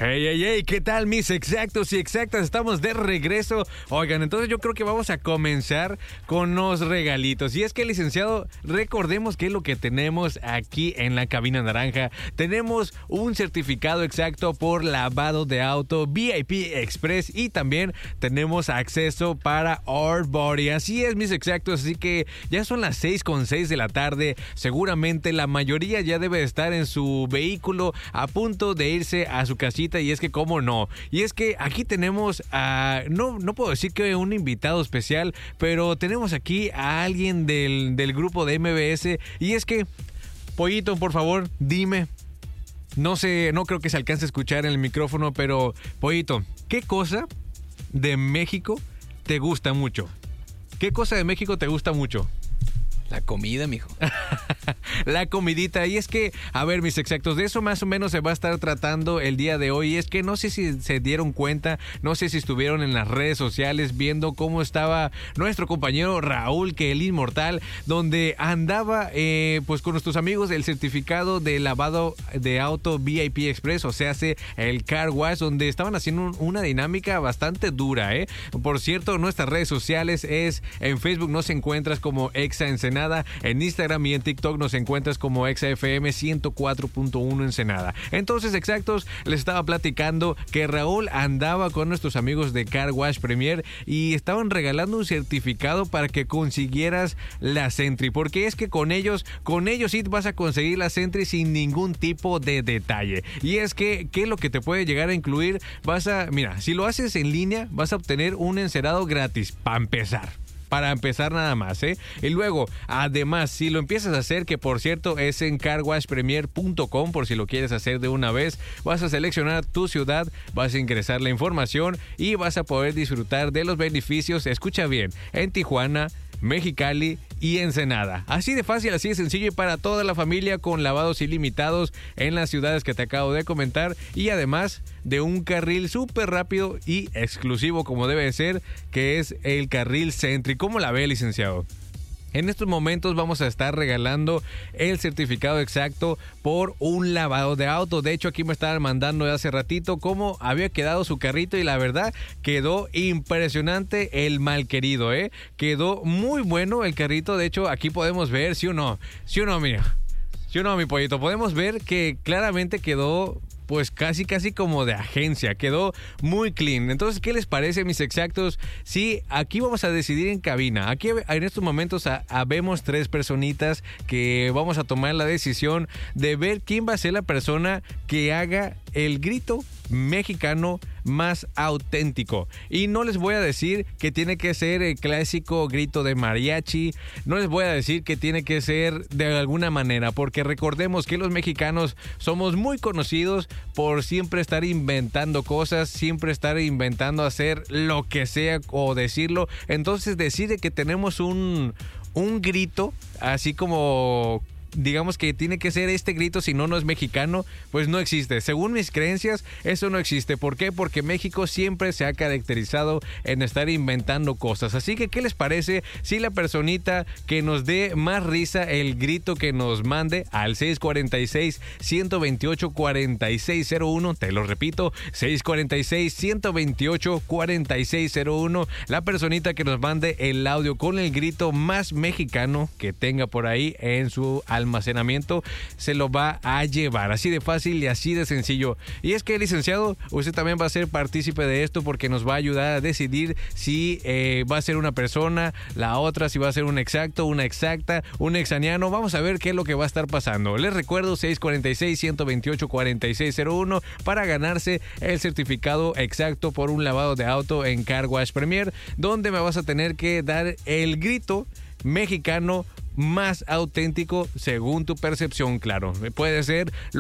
Hey, hey, hey, ¿qué tal mis exactos y exactas? Estamos de regreso. Oigan, entonces yo creo que vamos a comenzar con los regalitos. Y es que, licenciado, recordemos qué es lo que tenemos aquí en la cabina naranja. Tenemos un certificado exacto por lavado de auto VIP Express y también tenemos acceso para Arbody. Así es, mis exactos, así que ya son las 6:06 de la tarde. Seguramente la mayoría ya debe estar en su vehículo a punto de irse a su casita. Y es que, ¿cómo no? Y es que aquí tenemos a... No puedo decir que un invitado especial, pero tenemos aquí a alguien del grupo de MBS. Y es que, Pollito, por favor, dime. No sé, no creo que se alcance a escuchar en el micrófono, pero, Pollito, ¿qué cosa de México te gusta mucho? ¿Qué cosa de México te gusta mucho? La comida, mijo. La comidita. Y es que, a ver, mis exactos, de eso más o menos se va a estar tratando el día de hoy. Y es que no sé si se dieron cuenta, no sé si estuvieron en las redes sociales viendo cómo estaba nuestro compañero Raúl, que el inmortal, donde andaba pues con nuestros amigos el certificado de lavado de auto VIP Express, o sea, el Car Wash, donde estaban haciendo una dinámica bastante dura, ¿eh? Por cierto, nuestras redes sociales es en Facebook nos encuentras como Exa Ensenada, en Instagram y en TikTok nos encuentras como ExaFM 104.1 Ensenada. Entonces, exactos, les estaba platicando que Raúl andaba con nuestros amigos de Car Wash Premier y estaban regalando un certificado para que consiguieras la Sentry, porque es que con ellos sí vas a conseguir la Sentry sin ningún tipo de detalle. Y es que, ¿qué es lo que te puede llegar a incluir? Mira, si lo haces en línea, vas a obtener un encerado gratis, para empezar nada más, ¿eh? Y luego, además, si lo empiezas a hacer, que por cierto es en carwashpremier.com, por si lo quieres hacer de una vez, vas a seleccionar tu ciudad, vas a ingresar la información y vas a poder disfrutar de los beneficios, escucha bien, en Tijuana, Mexicali y Ensenada. Así de fácil, así de sencillo y para toda la familia, con lavados ilimitados en las ciudades que te acabo de comentar y además de un carril súper rápido y exclusivo como debe ser, que es el carril Sentry. ¿Cómo la ve, licenciado? En estos momentos vamos a estar regalando el certificado exacto por un lavado de auto. De hecho, aquí me estaban mandando hace ratito cómo había quedado su carrito y la verdad quedó impresionante el malquerido, ¿eh? Quedó muy bueno el carrito. De hecho, aquí podemos ver, ¿sí o no? ¿Sí o no, mira? ¿Sí o no, mi pollito? Podemos ver que claramente quedó... pues casi como de agencia, quedó muy clean. Entonces, ¿qué les parece, mis exactos? Sí, aquí vamos a decidir en cabina. Aquí en estos momentos habemos 3 personitas que vamos a tomar la decisión de ver quién va a ser la persona que haga el grito mexicano más auténtico. Y no les voy a decir que tiene que ser el clásico grito de mariachi, no les voy a decir que tiene que ser de alguna manera, porque recordemos que los mexicanos somos muy conocidos por siempre estar inventando cosas, siempre estar inventando hacer lo que sea o decirlo. Entonces decide que tenemos un grito así como... digamos que tiene que ser este grito, si no es mexicano, pues no existe. Según mis creencias, eso no existe. ¿Por qué? Porque México siempre se ha caracterizado en estar inventando cosas. Así que, ¿qué les parece si la personita que nos dé más risa el grito que nos mande al 646-128-4601, te lo repito, 646-128-4601, la personita que nos mande el audio con el grito más mexicano que tenga por ahí en su almacenamiento, se lo va a llevar. Así de fácil y así de sencillo. Y es que, licenciado, usted también va a ser partícipe de esto porque nos va a ayudar a decidir si va a ser una persona, la otra si va a ser un exacto, una exacta, un exaniano. Vamos a ver qué es lo que va a estar pasando. Les recuerdo 646-128-4601 para ganarse el certificado exacto por un lavado de auto en Car Wash Premier, donde me vas a tener que dar el grito mexicano más auténtico según tu percepción, claro. Puede ser